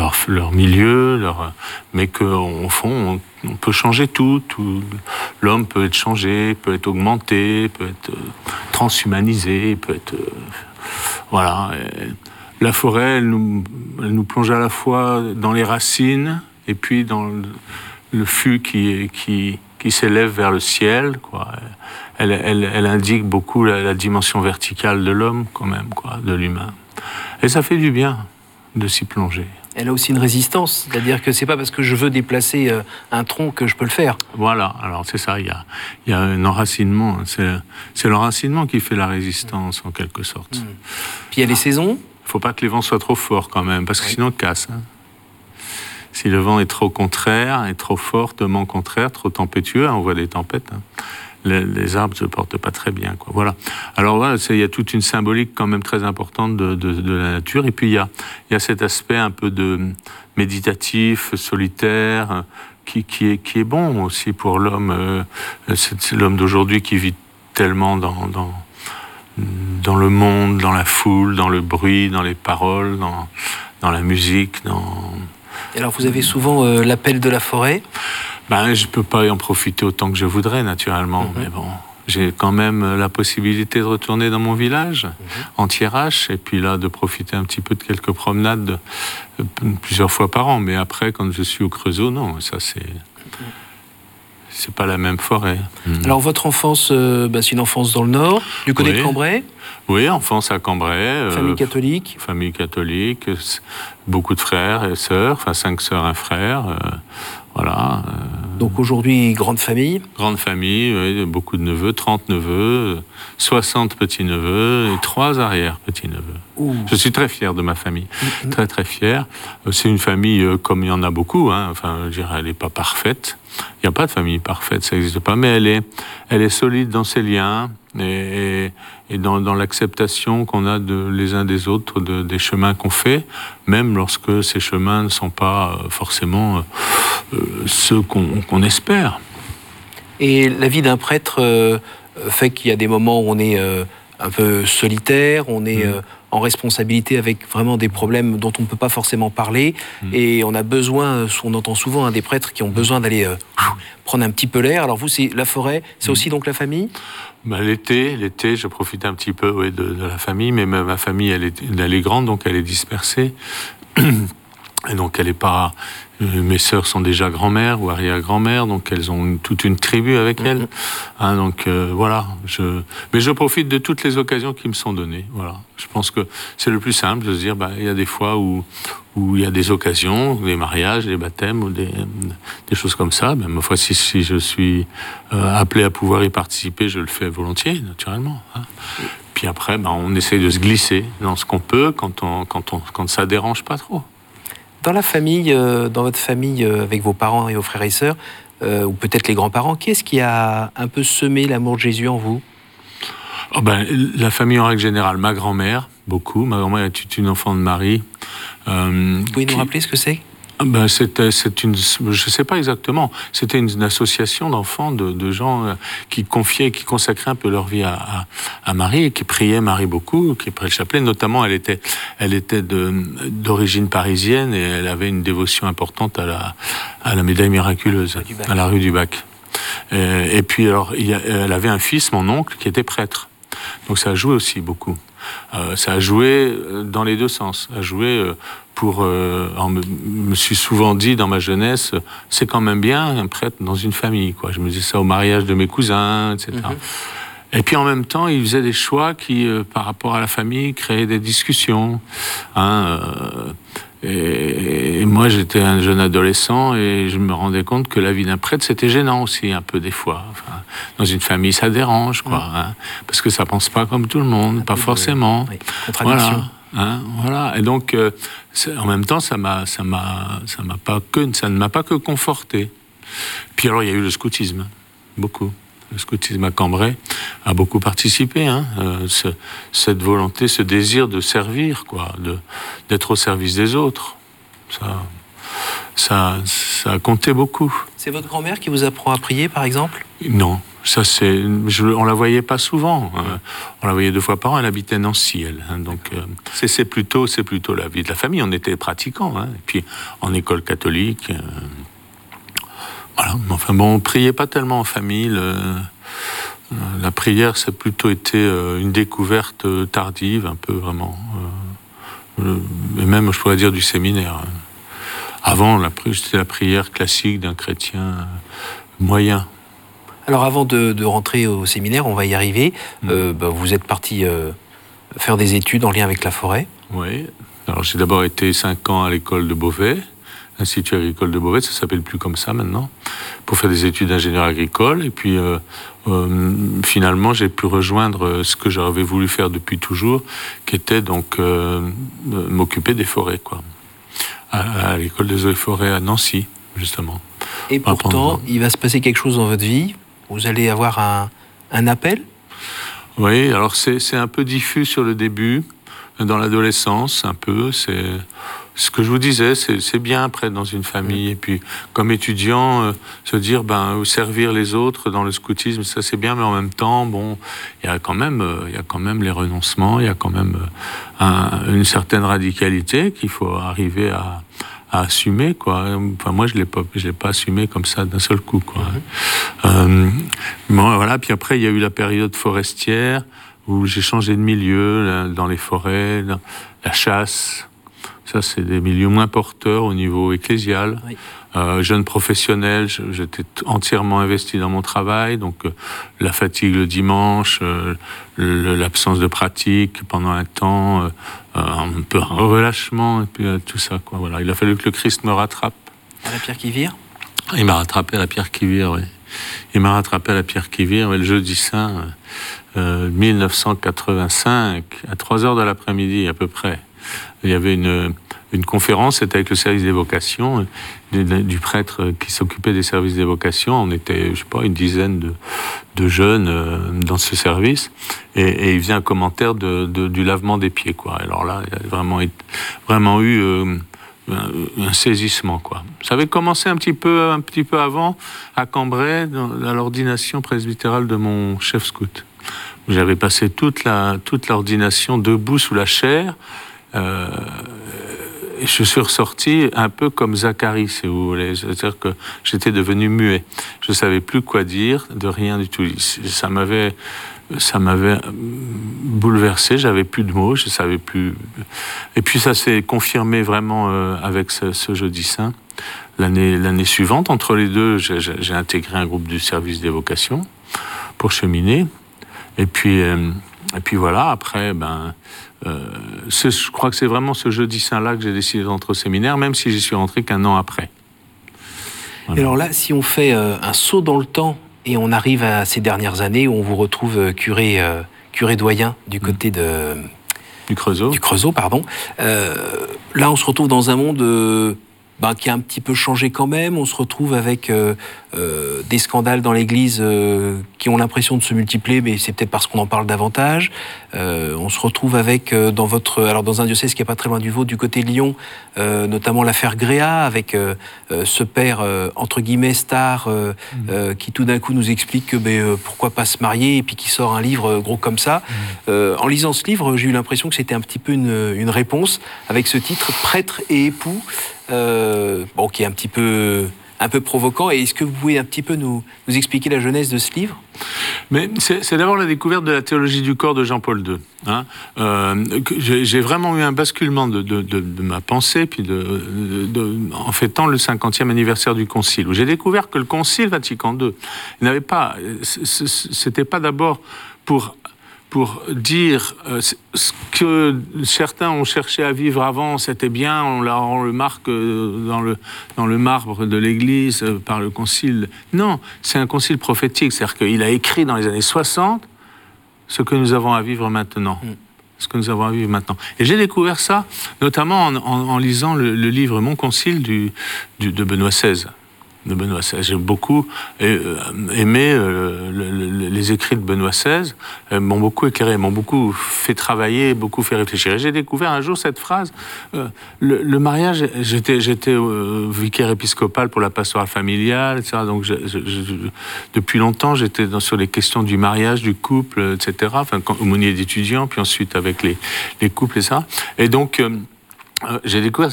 leur milieu, mais qu'au fond, on peut changer tout. L'homme peut être changé, peut être augmenté, peut être transhumanisé, peut être... voilà. Et la forêt, elle nous plonge à la fois dans les racines et puis dans le fût qui s'élève vers le ciel, quoi. Elle indique beaucoup la dimension verticale de l'homme, quand même, quoi, de l'humain. Et ça fait du bien de s'y plonger. Elle a aussi une résistance, c'est-à-dire que c'est pas parce que je veux déplacer un tronc que je peux le faire. Voilà, alors c'est ça, il y a un enracinement, c'est l'enracinement qui fait la résistance, en quelque sorte. Puis il y a les saisons. Il ne faut pas que les vents soient trop forts, quand même, parce que sinon, ils cassent. Hein. Si le vent est trop contraire, est trop fortement contraire, trop tempétueux, on voit des tempêtes, hein, les arbres ne se portent pas très bien, quoi. Voilà. Alors voilà, il y a toute une symbolique quand même très importante de la nature. Et puis il y a cet aspect un peu de méditatif, solitaire, qui est bon aussi pour l'homme. C'est l'homme d'aujourd'hui qui vit tellement dans le monde, dans la foule, dans le bruit, dans les paroles, dans la musique, Et alors vous avez souvent l'appel de la forêt. Je ne peux pas en profiter autant que je voudrais, naturellement, mais bon, j'ai quand même la possibilité de retourner dans mon village, en Thiérache, et puis là, de profiter un petit peu de quelques promenades plusieurs fois par an. Mais après, quand je suis au Creusot, non, ça c'est pas la même forêt. Alors votre enfance, c'est une enfance dans le Nord, du côté de Cambrai. Oui, enfance à Cambrai. Famille catholique. Famille catholique, beaucoup de frères et sœurs, 5 sœurs, un frère, voilà. Donc aujourd'hui, grande famille. Grande famille, oui, beaucoup de neveux, 30 neveux, 60 petits-neveux et 3 arrière-petits-neveux. Ouh. Je suis très fier de ma famille, très très fier. C'est une famille comme il y en a beaucoup, hein. Enfin, je dirais, elle n'est pas parfaite. Il n'y a pas de famille parfaite, ça n'existe pas, mais elle est solide dans ses liens et dans l'acceptation qu'on a les uns des autres des chemins qu'on fait, même lorsque ces chemins ne sont pas forcément ceux qu'on espère. Et la vie d'un prêtre fait qu'il y a des moments où on est un peu solitaire, on est en responsabilité avec vraiment des problèmes dont on ne peut pas forcément parler, et on a besoin, on entend souvent des prêtres qui ont besoin d'aller prendre un petit peu l'air. Alors vous, c'est la forêt, c'est aussi donc la famille ? L'été, je profite un petit peu de la famille, mais ma famille, elle est grande, donc elle est dispersée. Et donc elle est pas... Mes sœurs sont déjà grand-mères ou arrière-grand-mères, donc elles ont toute une tribu avec elles. Hein, donc voilà. Mais je profite de toutes les occasions qui me sont données. Voilà. Je pense que c'est le plus simple de se dire, il y a des fois où il y a des occasions, des mariages, des baptêmes ou des choses comme ça. Ma foi, si je suis appelé à pouvoir y participer, je le fais volontiers, naturellement. Hein. Puis après, on essaye de se glisser dans ce qu'on peut quand ça dérange pas trop. Dans la famille, dans votre famille, avec vos parents et vos frères et sœurs, ou peut-être les grands-parents, qui est-ce qui a un peu semé l'amour de Jésus en vous ? La famille en règle générale, ma grand-mère, beaucoup. Ma grand-mère est une enfant de Marie. Vous pouvez nous rappeler ce que c'est ? Je sais pas exactement. C'était une association d'enfants, de gens qui consacraient un peu leur vie à Marie et qui priaient Marie beaucoup, qui priaient le chapelet. Notamment, elle était d'origine parisienne et elle avait une dévotion importante à la médaille miraculeuse, à la rue du Bac. Et puis alors, elle avait un fils, mon oncle, qui était prêtre. Donc ça a joué aussi beaucoup. Ça a joué dans les deux sens. Ça a joué me suis souvent dit dans ma jeunesse, c'est quand même bien un prêtre dans une famille, quoi. Je me disais ça au mariage de mes cousins, etc. Et puis en même temps, il faisait des choix qui, par rapport à la famille, créaient des discussions. Et moi, j'étais un jeune adolescent et je me rendais compte que la vie d'un prêtre, c'était gênant aussi, un peu des fois. Enfin, dans une famille, ça dérange, quoi. Parce que ça pense pas comme tout le monde, pas forcément. Contradiction. Voilà. Et donc, en même temps, ça ne m'a pas que conforté. Puis alors, il y a eu le scoutisme, beaucoup. Le scoutisme à Cambrai a beaucoup participé. Cette volonté, ce désir de servir, quoi, d'être au service des autres. Ça a compté beaucoup. C'est votre grand-mère qui vous apprend à prier, par exemple ? Non, Ça, on la voyait pas souvent. On la voyait 2 fois par an. Elle habitait Nancy, elle. Donc, c'est plutôt la vie de la famille. On était pratiquants. Et puis, en école catholique. Voilà. Enfin bon, on priait pas tellement en famille. La prière, ça a plutôt été une découverte tardive, un peu vraiment. Et même, je pourrais dire, du séminaire. Avant, c'était la prière classique d'un chrétien moyen. Alors avant de rentrer au séminaire, on va y arriver. Vous êtes parti faire des études en lien avec la forêt. Oui. Alors j'ai d'abord été 5 ans à l'école de Beauvais, l'Institut agricole de Beauvais, ça s'appelle plus comme ça maintenant, pour faire des études d'ingénieur agricole. Et puis finalement, j'ai pu rejoindre ce que j'avais voulu faire depuis toujours, qui était donc m'occuper des forêts, quoi. À l'école des eaux et forêts à Nancy, justement. Et pourtant, il va se passer quelque chose dans votre vie. Vous allez avoir un appel ? Oui, alors c'est un peu diffus sur le début, dans l'adolescence, un peu. C'est ce que je vous disais, c'est bien après dans une famille. Et puis, comme étudiant, se dire, servir les autres dans le scoutisme, ça c'est bien, mais en même temps, bon, il y a quand même les renoncements, il y a quand même une certaine radicalité qu'il faut arriver à assumer, quoi. Enfin, moi, je l'ai pas assumé comme ça d'un seul coup, quoi. Bon, voilà. Puis après, il y a eu la période forestière où j'ai changé de milieu dans les forêts, dans la chasse. Ça, c'est des milieux moins porteurs au niveau ecclésial. Oui. Jeune professionnel, j'étais entièrement investi dans mon travail, donc la fatigue le dimanche, l'absence de pratique pendant un temps, un peu un relâchement, et puis tout ça, quoi. Voilà. Il a fallu que le Christ me rattrape. À la pierre qui vire ? Il m'a rattrapé à la pierre qui vire, oui. Il m'a rattrapé à la pierre qui vire, le jeudi saint 1985, à 3h de l'après-midi à peu près. Il y avait une conférence, c'était avec le service des vocations, du prêtre qui s'occupait des services des vocations. On était, je sais pas, une dizaine de jeunes dans ce service, et il faisait un commentaire du lavement des pieds, quoi. Alors là, il y a vraiment eu un saisissement, quoi. Ça avait commencé un petit peu avant, à Cambrai, à l'ordination presbytérale de mon chef scout. J'avais passé toute l'ordination debout sous la chaire. Et je suis ressorti un peu comme Zacharie, si vous voulez. C'est-à-dire que j'étais devenu muet. Je ne savais plus quoi dire, de rien du tout. Ça m'avait bouleversé, j'avais plus de mots, je savais plus. Et puis ça s'est confirmé vraiment avec ce jeudi saint. L'année suivante, entre les deux, j'ai intégré un groupe du service des vocations pour cheminer. Et puis voilà, après, je crois que c'est vraiment ce jeudi saint-là que j'ai décidé d'entrer au séminaire, même si j'y suis rentré qu'1 an après. Voilà. Et alors là, si on fait un saut dans le temps et on arrive à ces dernières années où on vous retrouve curé doyen du côté du Creusot. Du Creusot, pardon. Là, on se retrouve dans un monde qui a un petit peu changé quand même. On se retrouve avec des scandales dans l'Église qui ont l'impression de se multiplier, mais c'est peut-être parce qu'on en parle davantage. On se retrouve avec, dans un diocèse qui n'est pas très loin du vôtre, du côté de Lyon, notamment l'affaire Gréa, avec ce père, entre guillemets, star, qui tout d'un coup nous explique que pourquoi pas se marier, et puis qui sort un livre gros comme ça. En lisant ce livre, j'ai eu l'impression que c'était un petit peu une réponse, avec ce titre, Prêtre et époux, qui est un peu provoquant. Et est-ce que vous pouvez un petit peu nous expliquer la genèse de ce livre ? Mais c'est d'abord la découverte de la théologie du corps de Jean-Paul II. J'ai vraiment eu un basculement de ma pensée, puis en fêtant le 50e anniversaire du Concile, où j'ai découvert que le Concile Vatican II n'avait pas, c'était pas d'abord pour dire ce que certains ont cherché à vivre avant, c'était bien, on le marque dans le marbre de l'Église par le concile. Non, c'est un concile prophétique, c'est-à-dire qu'il a écrit dans les années 60 ce que nous avons à vivre maintenant. Ce que nous avons à vivre maintenant. Et j'ai découvert ça, notamment en lisant le livre Mon Concile de Benoît XVI. Benoît XVI. J'ai beaucoup aimé les écrits de Benoît XVI, m'ont beaucoup éclairé, m'ont beaucoup fait travailler, beaucoup fait réfléchir. Et j'ai découvert un jour cette phrase, le mariage, j'étais vicaire épiscopal pour la pastorale familiale, etc. Donc depuis longtemps, j'étais sur les questions du mariage, du couple, etc. Enfin, aumônier d'étudiants, puis ensuite avec les couples et ça. Et donc, j'ai découvert